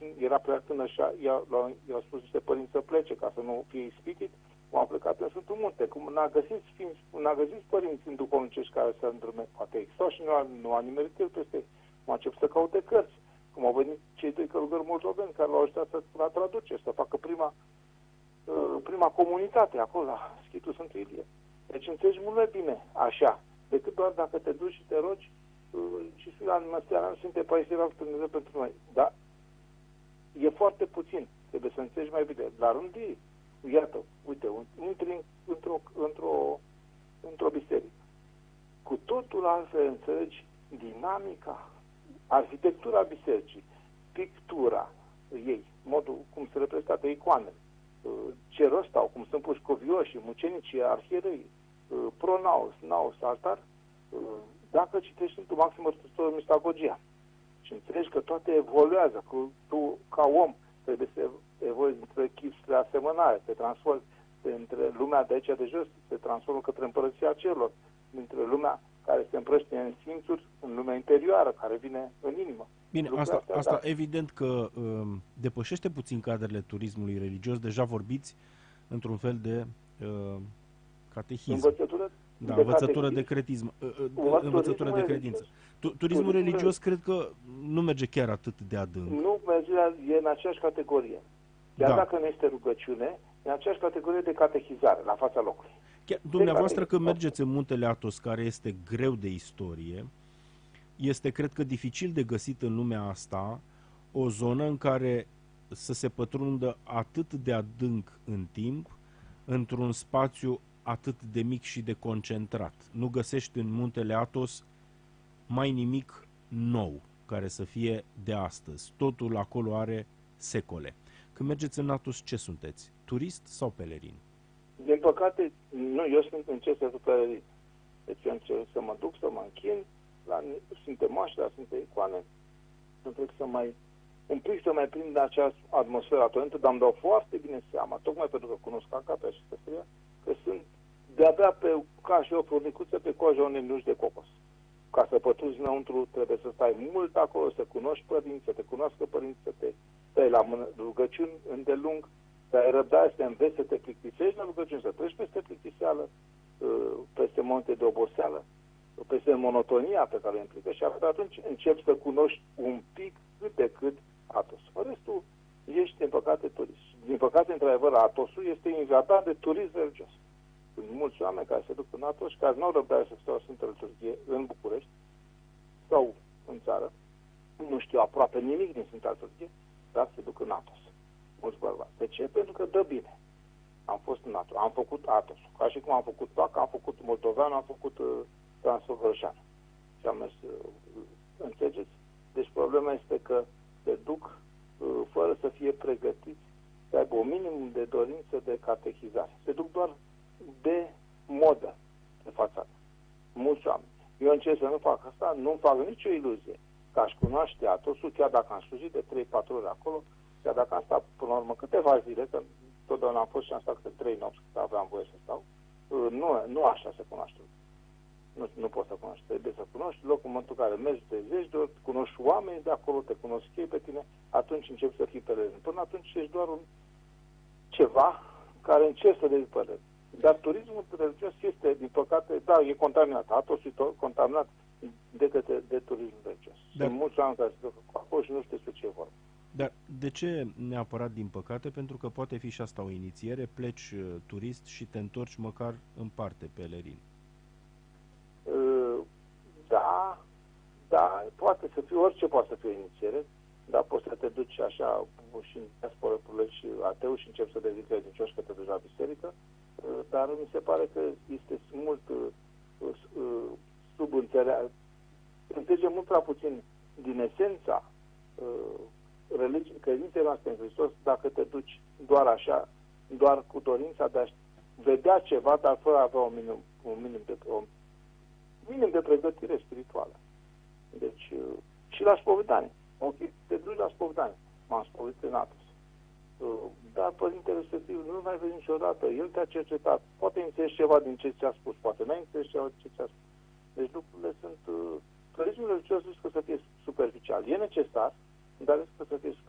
și era prea tânăr și i-au spus niște părinți să plece ca să nu fie ispitit, m-au plecat în Sfântul Munte. Cum n-a găsit părinți în duhovnicești care să îndrume, poate existau și nu a nimerit el peste, m-a început să caute cărți. Cum au venit cei doi călugări moldoveni care l-au ajutat la traducere, să facă prima comunitate acolo la Schitul Sfântul Ilie. Deci înțelegi mult mai bine așa, decât doar dacă te duci și te rogi și spui la măstea nu Sfinte Paisie Dumnezeu pentru noi. Dar e foarte puțin. Trebuie să înțelegi mai bine. La rând ei, iată, uite, intri într-o biserică. Cu totul altfel înțelegi dinamica, arhitectura bisericii, pictura ei, modul cum se reprezintă icoanele, ce rost au, cum sunt puși covioșii, mucenicii, arhierei, pronaos, naos, altar, dacă citești Sfântul Maxim Mărturisitorul Mistagogia și înțelegi că toate evoluează, că tu, ca om, trebuie să evoluezi între chip spre asemănare, te transformi între lumea de aici de jos, se transformă către împărăția celor, dintre lumea care se împrăștie în simțuri, în lumea interioară, care vine în inimă. Bine, asta evident că depășește puțin cadrele turismului religios. Deja vorbiți într-un fel de catehism. Învățătură de cretism. Învățătură de credință. Turismul religios cred că nu merge chiar atât de adânc. Nu merge, e în aceeași categorie. Chiar dacă nu este rugăciune, e în aceeași categorie de catehizare, la fața locului. Chiar, dumneavoastră că mergeți în Muntele Athos, care este greu de istorie, este, cred că, dificil de găsit în lumea asta o zonă în care să se pătrundă atât de adânc în timp, într-un spațiu atât de mic și de concentrat. Nu găsești în Muntele Athos mai nimic nou care să fie de astăzi. Totul acolo are secole. Când mergeți în Athos, ce sunteți? Turist sau pelerin? Din păcate, nu, eu sunt încerc să fiu pelerin. Deci eu încerc să mă duc, să mă închin la Sfinte Moaște, la Sfinte Icoane, încerc să mai prind acea atmosferă atorentă, dar îmi dau foarte bine seama, tocmai pentru că cunosc Acapea și Căsăria, că sunt de-abia ca și o furnicuță pe coaja unei nuci de cocos. Ca să pătrunzi înăuntru, trebuie să stai mult acolo, să cunoști părinți, să te cunoască părinți, să te stai la rugăciuni îndelung, să ai răbdare, să te înveți, să te plictisești la rugăciuni, să treci peste plictiseală, peste momente de oboseală, peste monotonia pe care o implică și atunci începi să cunoști un pic cât de cât Athos. Restul ești, din păcate, turist. Din păcate, într-adevăr, Athosul este invadat de turism religios. Sunt mulți oameni care se duc în Athos și care nu au răbdare să stea o Sfântă Liturghie în București sau în țară, nu știu aproape nimic din Sfânta Liturghie, dar se duc în Athos. Mulți bărbați. De ce? Pentru că dă bine. Am fost în Athos. Am făcut Athos. Ca și cum am făcut Toaca, am făcut Moldoveanu, am făcut Transfăgărășan. Și am mers, înțelegeți? Deci problema este că se duc fără să fie pregătiți, să aibă un minimum de dorință de catehizare. Se duc doar de modă, de fațadă. Mulți oameni. Eu încerc să nu fac asta, nu-mi fac nicio iluzie că aș cunoaște Athosul, chiar dacă am slujit de 3-4 ore acolo, chiar dacă am stat până la urmă câteva zile, că totdeauna am fost și am stat câte 3 nopți, că aveam voie să stau, nu așa se cunoaște. Nu poți să cunoști. Trebuie să cunoști locul în momentul în care mergi de 10 de ori, cunoști oamenii de acolo, te cunosc ei pe tine, atunci începi să fii pelerin. Până atunci ești doar ceva care încerci să devii pelerin. Dar turismul religios este, din păcate, da, e contaminat. Athosul e contaminat de turismul religios. Sunt mulți oameni care se duc acolo și nu știu despre ce e vorba. Dar de ce neapărat din păcate? Pentru că poate fi și asta o inițiere, pleci turist și te întorci măcar în parte pelerin. Da, poate să fie, orice poate să fie o inițiere, dar poți să te duci așa și în diaspora și ateu și începi să devii credincioși că te duci la biserică, dar mi se pare că este mult înțelege mult prea puțin din esența credinței noastre în Hristos dacă te duci doar așa, doar cu dorința de a vedea ceva, dar fără a avea un minim de pregătire spirituală. Deci, și la spovedanie. Ok, te duci la spovedanie. M-am spovedit în Athos. Dar părintele respectiv nu mai vezi niciodată. El te-a cercetat. Poate înțelegi ceva din ce ți-a spus, poate n-ai înțelegi ceva din ce ți-a spus. Deci lucrurile sunt... Turismul religios riscă să fie superficial. E necesar, dar riscă să fie